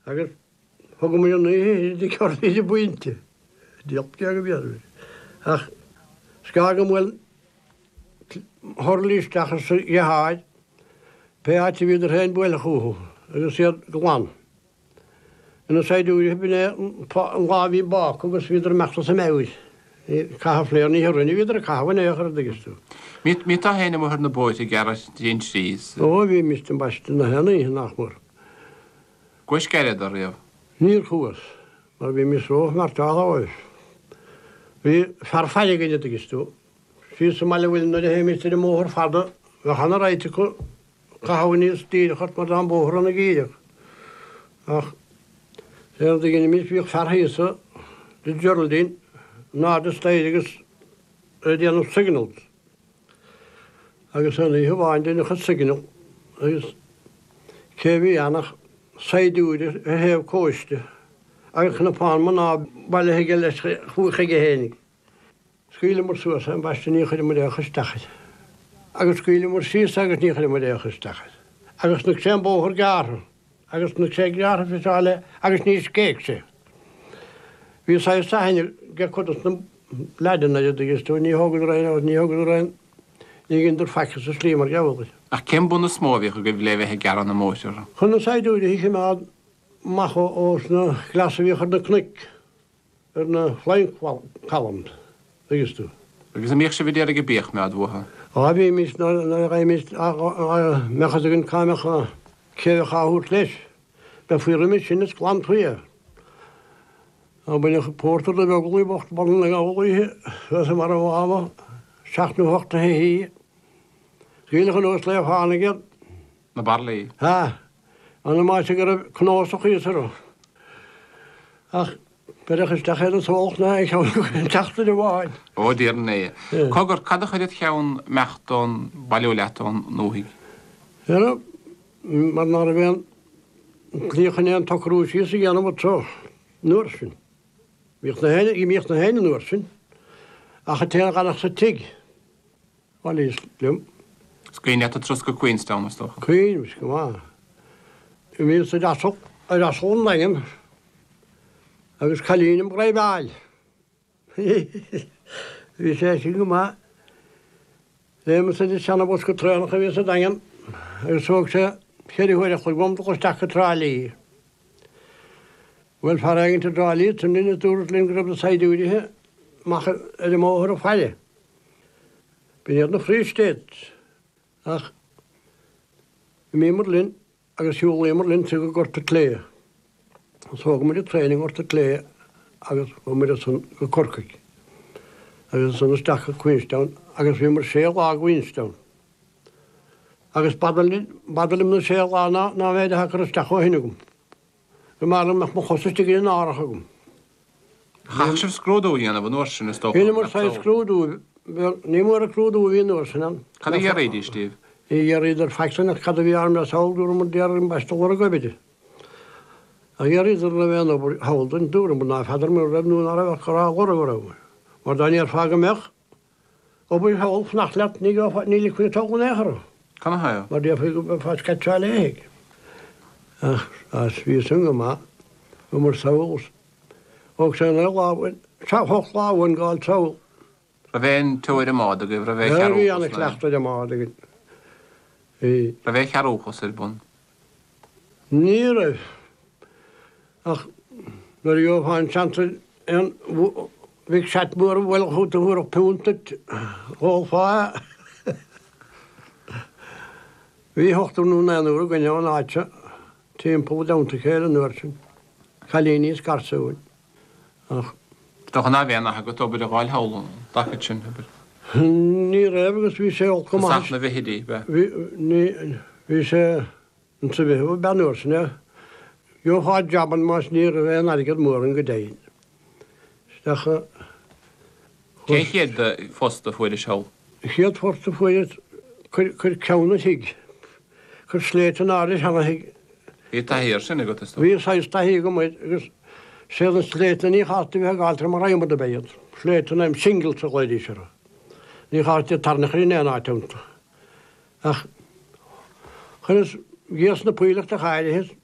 agus thugam ar nuí dí ceirtí buinte. Díocht go bheadú. Ach scágam bhfuil thorlíisteachas iháid, peáte bhíidir hain buile chuú, agus siad gláán. Ina séidúí bine an láhí bach agus bhíidir meachtas sa méid. Caha fléir ní hirrinní bhíidir cahain échar dagistú. Mí tá héna mar na bóid i geras dín sís. Ó bhí mistin baiste na henaí nachmór. Gweis gered ar riamh? Níor chuas, mar bhí mis róh mar tá áis. Bhí farfaile gaide dagistú. Fí sa meile bhfuil na héimiiste móthir fada, bheit chana raite go cahain stíireachart mar an bóthir an na gíideach. Ach, sé gine mis bhíoh farthaíosa de Geraldine náda staidegus déanamh signals. Agus an í bháin déanach a signal, agus céhí annach saidúide a héamh cóiste, agus chuna pán man ná baile heige leis chuúcha go hénig. Scuile mar suas an baiste ní chuide mar échas tachad. Agus scuile mar síos agus ní chuide mar échas tachad. Agus na sé bóthir gáthar, agus na sé gáthar fisáile agus níos céic sé. Bhí sa saine ge chutas na leidan na dagistú, ní thugad rain agus ní thugad rain, ní ginnar feiceas sa slí mar geabhalaid. Ach cem buna smóbhíoch go bh léibh gearan na móisiir? Chun na saidúide hí mád macha os na glasahíochar na cnic ar na flainchalam dagistú. Agus a míoch sé bh déar go bíoch mead bhtha? Á bhí mis na raimist mechas agin cáimecha céadh áút leis, be fuirimid sin is glán tuia. A bine pórtar a bheaglaí bocht ban le gálaíthe, bheits mar bháma, 16 hí. Sgéilech an os le hánaige. Na barlaí? Ha, anna máte gur knásach ísar. Ach, bedach is dachéad a sólchna, ag teachta de bháin. Ó, dír né. Cogur cadach chuid cheann mechtón bailúleatón nóhiig? Éna, mar ná a bhéan clíochan éan tocrúsí sa ghéanam a tó, nuair sin. Míocht na héine nuair sin, ach a téan ganach sa tig. Bhil lum. Scuoine a tros go Queenstown is toch? Queen, go má. I mí sa dasol, a dasol legin, agus chalínim raibh báil. Bhí sé sin go má. Léime sa seanna bos go tránach a bhí sa dagan, agus sóg sé chéirí chuir a chuig bom go stacha trálíí. Bhfuil faraginn te drálíí, tún lína dúr lín grab na saidúidithe, macha a móthir a fáile. Bhí na Free State. Ach, mé mar linn agus siúla mar linn go gorta clé. Sóga mar training gorta clé agus mar san go corcaig. Agus san stacha Queenstown, agus bhí mar sé lá Queenstown. Agus badalim na sé lá ná bhéide ha chu stacha hinagum. Go málam meach mo chosaiste í áracha gom. Cha sib scrúdú dhéanamh an uair sin is tócha? Hína mar sa scrúdú, ní mar a crúdú hí uair sin. Cad a réidí, Steve? I idir feicsanach cad a bhí arm a sáilú mar dear an baistal a goibide. A idir le bhéan ó háildan dúra mar ná feidir mar raibhnú a bheith chorá gorah. Mar daí ar fága meach, ó bhí háil fnacht leat ní chuine tógan échar. Can ha? Mar dí go fáid catteáil éig. As bhí sunga má, go mar saoils. Og sé le láhain, hocht láhain gáil saoil. Ra bhéin túir a mád a go ra bheith Bhí anna cleachta de mád agin. Ra bheith chearúchas ar bun? Ní raibh. Ach, nar i bháin seanta an bhíh set mór bhfuil chuúta bhuaach púntaid gáilfá. Bhí hochtú nú naúra go neán áite timppó damta chéir an nuair sin. Chalíní scarsaúin. Doch ná bhéanana go tóbir a gháil hálan, dachad sin hebir. Ní raibh agus bhí sé olcom Sach na bhihidí, be? Bhí sé an sa bhíh benúir sin, Jo fáid jaban más ní a bhéin aigad mór an go déin. Stacha... Cé chéad de fósta fuidir seol? Chéad fósta fuidir chur ceanna hiig. Chur sléit an áris hana hiig. Bhí taíir sin go is. Bhí sáis taí go muid agus sé an sléit ní cháta bhí gáiltar mar raimar a béad. Sléit an single sa gléidí se. Ní cháta tarnach í néan áteúnta. Ach, chur is ghéas na puileach a cháide